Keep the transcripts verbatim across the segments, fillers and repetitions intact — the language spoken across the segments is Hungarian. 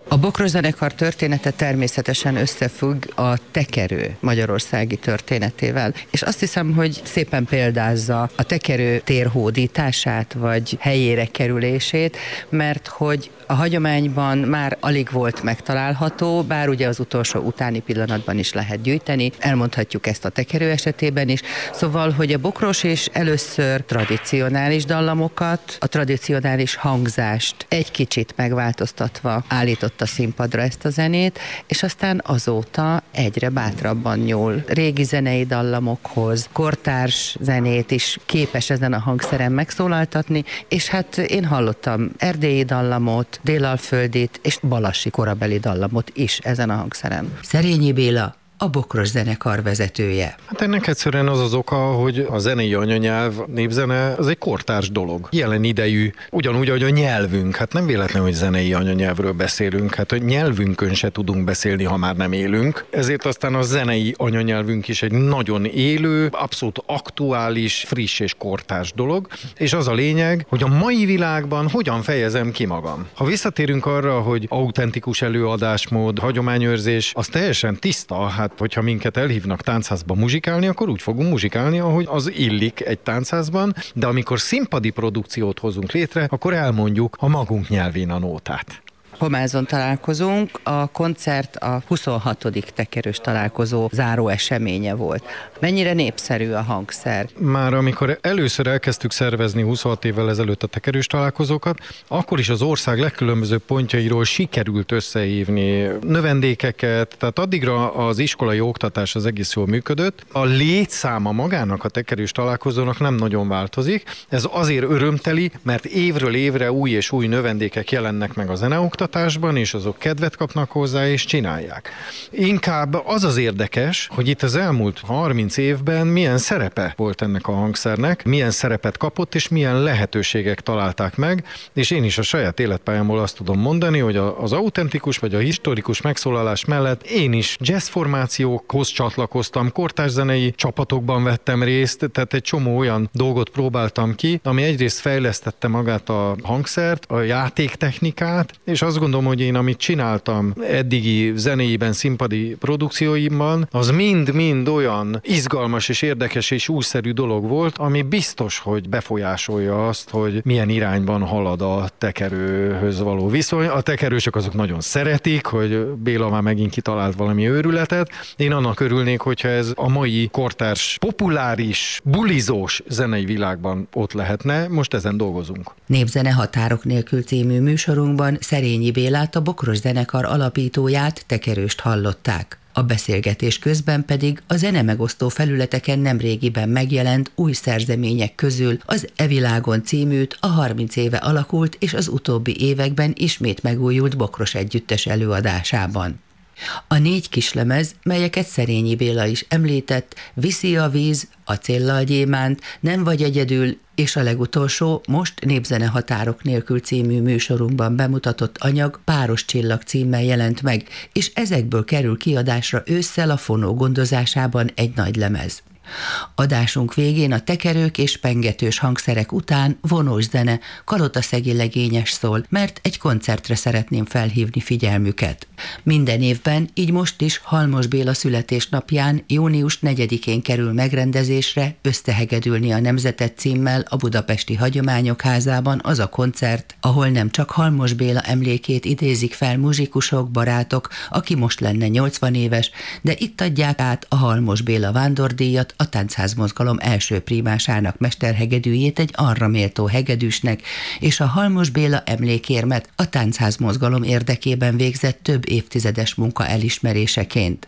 A Bokros zenekar története természetesen összefügg a tekerő magyarországi történetével, és azt hiszem, hogy szépen példázza a tekerő térhódítását, vagy helyére kerülését, mert hogy a hagyományban már alig volt megtalálható, bár ugye az utolsó utáni pillanatban is lehet gyűjteni, elmondhatjuk ezt a tekerő esetében is, szóval, hogy a Bokros is először tradicionális dallamokat, a tradicionális hangzást egy kicsit megváltoztatva állított a színpadra ezt a zenét, és aztán azóta egyre bátrabban nyúl régi zenei dallamokhoz, kortárs zenét is képes ezen a hangszeren megszólaltatni, és hát én hallottam erdélyi dallamot, délalföldit és balassi korabeli dallamot is ezen a hangszeren. Szerényi Béla, a Bokros zenekar vezetője. Hát ennek egyszerűen az az oka, hogy a zenei anyanyelv, népzene, az egy kortárs dolog. Jelen idejű, ugyanúgy, ahogy a nyelvünk. Hát nem véletlen, hogy zenei anyanyelvről beszélünk, hát a nyelvünkön se tudunk beszélni, ha már nem élünk. Ezért aztán a zenei anyanyelvünk is egy nagyon élő, abszolút aktuális, friss és kortárs dolog. És az a lényeg, hogy a mai világban hogyan fejezem ki magam. Ha visszatérünk arra, hogy autentikus előadásmód, hagyományőrzés, az teljesen tiszta, hát hogyha minket elhívnak táncházba muzsikálni, akkor úgy fogunk muzsikálni, ahogy az illik egy táncházban, de amikor színpadi produkciót hozunk létre, akkor elmondjuk a magunk nyelvén a nótát. Pomázon találkozunk, a koncert a huszonhatodik tekerős találkozó záró eseménye volt. Mennyire népszerű a hangszer? Már amikor először elkezdtük szervezni huszonhat évvel ezelőtt a tekerős találkozókat, akkor is az ország legkülönbözőbb pontjairól sikerült összehívni növendékeket, tehát addigra az iskolai oktatás az egész jól működött. A létszáma magának a tekerős találkozónak nem nagyon változik. Ez azért örömteli, mert évről évre új és új növendékek jelennek meg a zeneoktatásban, és azok kedvet kapnak hozzá, és csinálják. Inkább az az érdekes, hogy itt az elmúlt harminc évben milyen szerepe volt ennek a hangszernek, milyen szerepet kapott, és milyen lehetőségek találták meg, és én is a saját életpályámból azt tudom mondani, hogy az autentikus vagy a historikus megszólalás mellett én is jazzformációkhoz csatlakoztam, kortárszenei csapatokban vettem részt, tehát egy csomó olyan dolgot próbáltam ki, ami egyrészt fejlesztette magát a hangszert, a játéktechnikát, és azt gondolom, hogy én amit csináltam eddigi zenéiben, színpadi produkcióimban, az mind-mind olyan izgalmas és érdekes és újszerű dolog volt, ami biztos, hogy befolyásolja azt, hogy milyen irányban halad a tekerőhöz való viszony. A tekerősök azok nagyon szeretik, hogy Béla már megint kitalált valami őrületet. Én annak örülnék, hogyha ez a mai kortárs, populáris, bulizós zenei világban ott lehetne. Most ezen dolgozunk. Népzene határok nélkül című műsorunkban Szerényi Bélát, a Bokros zenekar alapítóját, tekerőst hallották. A beszélgetés közben pedig a zenemegosztó felületeken nemrégiben megjelent új szerzemények közül az E világon címűt a harminc éve alakult és az utóbbi években ismét megújult Bokros együttes előadásában. A négy kislemez, melyeket Szerényi Béla is említett, Viszi a víz, A céllal gyémánt, Nem vagy egyedül, és a legutolsó, most Népzene határok nélkül című műsorunkban bemutatott anyag Páros csillag címmel jelent meg, és ezekből kerül kiadásra ősszel a Fonó gondozásában egy nagy lemez. Adásunk végén a tekerők és pengetős hangszerek után vonós zene, kalotaszegi legényes szól, mert egy koncertre szeretném felhívni figyelmüket. Minden évben, így most is Halmos Béla születésnapján, június negyedikén kerül megrendezésre Összehegedülni a nemzetet címmel a Budapesti Hagyományok Házában az a koncert, ahol nem csak Halmos Béla emlékét idézik fel muzsikusok, barátok, aki most lenne nyolcvan éves, de itt adják át a Halmos Béla vándordíjat a táncházmozgalom első primásának mesterhegedűjét egy arra méltó hegedűsnek, és a Halmos Béla emlékérmet a táncházmozgalom érdekében végzett több évtizedes munka elismeréseként.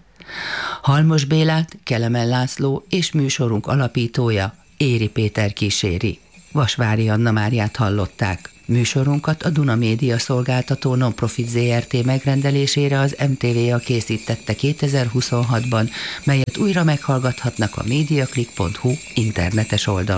Halmos Bélát Kelemen László és műsorunk alapítója, Éri Péter kíséri. Vasvári Anna Máriát hallották. Műsorunkat a Duna Média szolgáltató Nonprofit zé er té megrendelésére az em té vé á készítette kétezer-huszonhatban, melyet újra meghallgathatnak a mediaclick pont hu internetes oldalon.